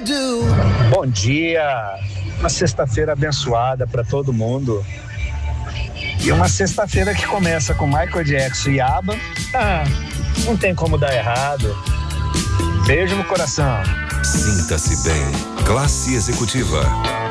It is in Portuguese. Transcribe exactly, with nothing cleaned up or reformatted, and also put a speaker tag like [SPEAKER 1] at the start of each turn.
[SPEAKER 1] Bom dia, uma sexta-feira abençoada para todo mundo. E uma sexta-feira que começa com Michael Jackson e ABBA. Ah, não tem como dar errado. Beijo no coração.
[SPEAKER 2] Sinta-se bem. Classe Executiva.